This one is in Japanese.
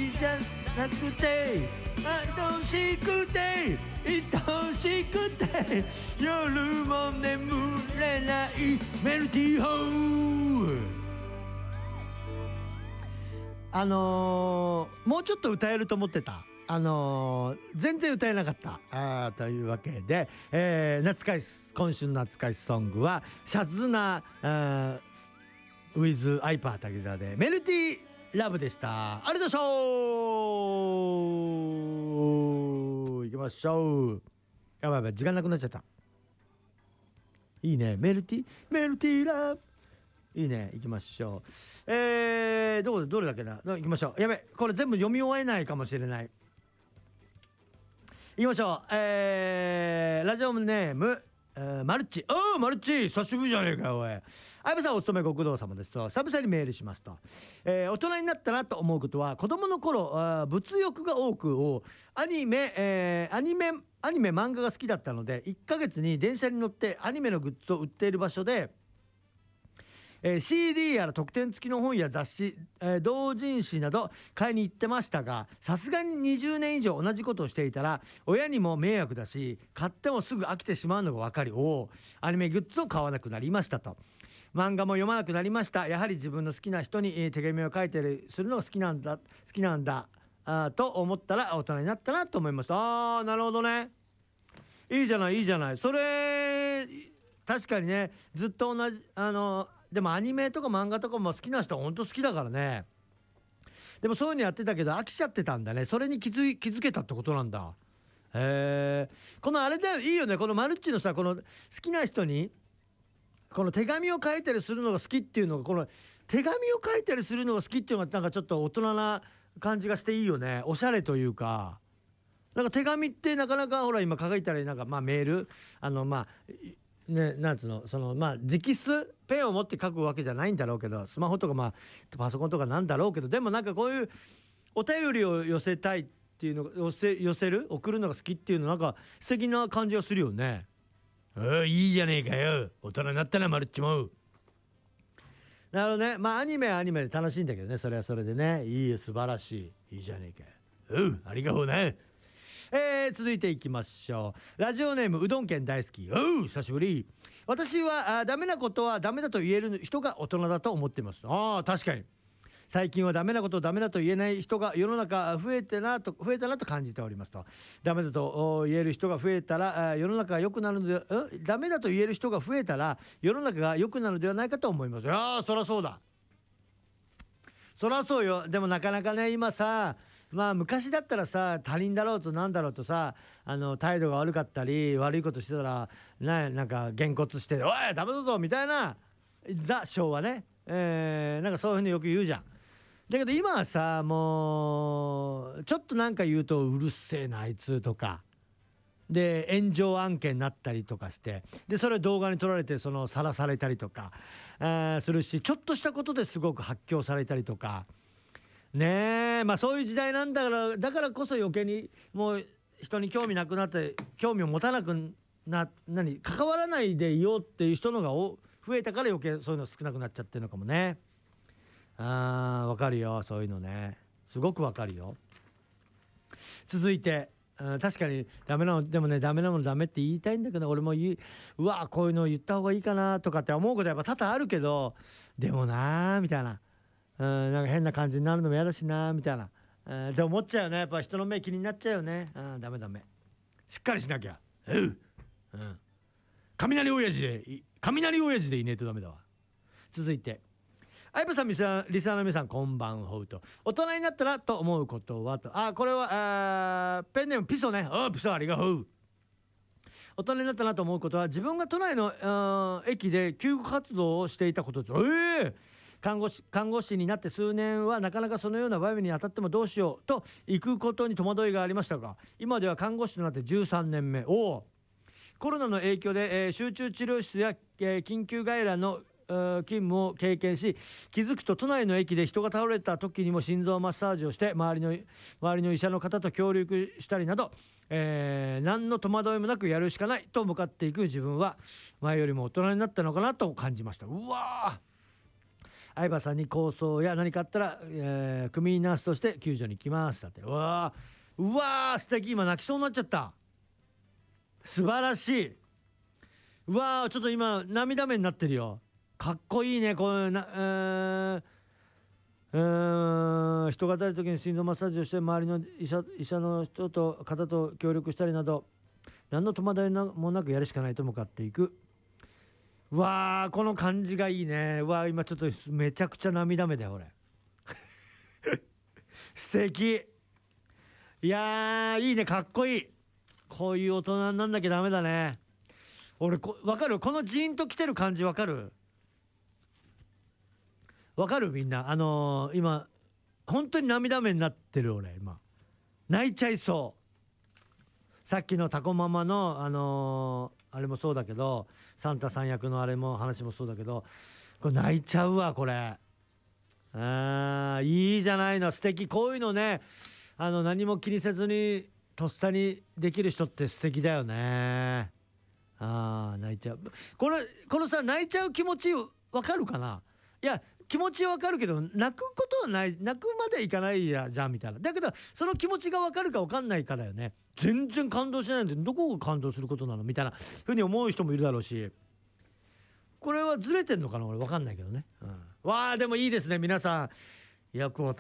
じじゃなくて愛しくて愛しくて夜も眠れないメルティーホー。もうちょっと歌えると思ってた。全然歌えなかったというわけで、今週の懐かしソングはシャズナwith アイパー滝沢でメルティーラブでした。ありがとうございました。行きましょう。やばいやばい、時間なくなっちゃった。いいね、メルティーラブいいね。行きましょう。どれだっけな。行きましょう。やべ、これ全部読み終えないかもしれない。行きましょう。ラジオネーム、マルチ。マルチ久しぶりじゃねえかよ、おい。相葉さんお勤めご苦労様ですと、久々にメールしますと、大人になったなと思うことは、子供の頃物欲が多くアニメ漫画が好きだったので、1ヶ月に電車に乗ってアニメのグッズを売っている場所で、CD やら特典付きの本や雑誌、同人誌など買いに行ってましたが、さすがに20年以上同じことをしていたら親にも迷惑だし、買ってもすぐ飽きてしまうのが分かり、アニメグッズを買わなくなりましたと。漫画も読まなくなりました。やはり自分の好きな人に手紙を書いたりするのが好きなんだと思ったら大人になったなと思いました。なるほどね。いいじゃない。それ確かにね、ずっと同じでもアニメとか漫画とかも好きな人は本当好きだからね。でもそういうのやってたけど飽きちゃってたんだね。それに気づけたってことなんだ。このあれだよ、いいよね、このマルッチのさ、この好きな人にこの手紙を書いたりするのが好きっていうのが、この手紙を書いたりするのが好きっていうのがなんかちょっと大人な感じがしていいよね。おしゃれというか、なんか手紙ってなかなかほら今書いたり、なんかまあメールね、なんつうの、直筆ペンを持って書くわけじゃないんだろうけど、スマホとかパソコンとかなんだろうけど、でもなんかこういうお便りを寄せたいっていうのが送るのが好きっていうのなんか素敵な感じがするよね。いいじゃねえかよ、大人になったなマルッチも。なるほどね。アニメはアニメで楽しいんだけどね、それはそれでね。いいよ、素晴らしい、いいじゃねえかよ。ありがとうね。続いていきましょう。ラジオネームうどん県大好き。久しぶり。私はダメなことはダメだと言える人が大人だと思っています。確かに最近はダメなことをダメだと言えない人が世の中増えたなと感じておりますと。ダメだと言える人が増えたら世の中が良くなるので、ダメだと言える人が増えたら世の中が良くなるのではないかと思います。そらそうだ。そらそうよ。でもなかなかね、今さ、昔だったらさ、他人だろうとなんだろうとさ、態度が悪かったり悪いことしてたらなんかげんこつして「おいダメだぞ」みたいな、ザ昭和ね、なんかそういうふうによく言うじゃん。だけど今はさ、もうちょっとなんか言うとうるせえなあいつとかで炎上案件になったりとかして、でそれ動画に撮られてさらされたりとかするし、ちょっとしたことですごく発狂されたりとかねえ、そういう時代なんだから、だからこそ余計にもう人に興味なくなって、興味を持たなく関わらないでいようっていう人のが増えたから余計そういうの少なくなっちゃってるのかもね。わかるよ、そういうのね。すごくわかるよ。続いて、確かにダメなの、でもね、ダメなものダメって言いたいんだけど、俺もこういうの言った方がいいかなとかって思うことやっぱ多々あるけど、でもなーみたいな、なんか変な感じになるのも嫌だしなみたいな、って思っちゃうよね。やっぱ人の目気になっちゃうよね。ダメしっかりしなきゃ。雷親父でいねえとダメだわ。続いて、相葉さん、リスナーの皆さん、こんばんほうと。大人になったらと思うことはと。これはペンネームピソね。ピソありがとう。大人になったなと思うことは、自分が都内の駅で救護活動をしていたことです。看護師になって数年はなかなかそのような場面に当たってもどうしようと行くことに戸惑いがありましたが、今では看護師となって13年目。コロナの影響で、集中治療室や、緊急外来の勤務を経験し、気づくと都内の駅で人が倒れた時にも心臓マッサージをして周りの医者の方と協力したりなど、何の戸惑いもなくやるしかないと向かっていく自分は前よりも大人になったのかなと感じました。 相葉さんに構想や何かあったら、組員ナースとして救助に行きますだって。うわー素敵。今泣きそうになっちゃった。素晴らしい。うわーちょっと今涙目になってるよ。かっこいいね。こういうな、人が当たる時に心臓マッサージをして周りの医者の人と方と協力したりなど何の戸惑いもなくやるしかないと向かっていく。うわーこの感じがいいね。うわー今ちょっとめちゃくちゃ涙目だよ俺。素敵。いやーいいね。かっこいい。こういう大人になんなきゃダメだね。俺わかる。このジーンと来てる感じわかる。わかるみんな。今本当に涙目になってる俺今。泣いちゃいそう。さっきのタコママのあれもそうだけど、サンタさん役のあれも話もそうだけど、これ泣いちゃうわこれ。いいじゃないの。素敵。こういうのね、何も気にせずにとっさにできる人って素敵だよね。泣いちゃう。このさ泣いちゃう気持ちわかるかな。いや気持ちわかるけど泣くことはない。泣くまでいかないじゃんみたいな。だけどその気持ちがわかるかわかんないからよね。全然感動しないんでどこが感動することなのみたいなふうに思う人もいるだろうし、これはずれてんのかな俺わかんないけどね。わあでもいいですね皆さん。よく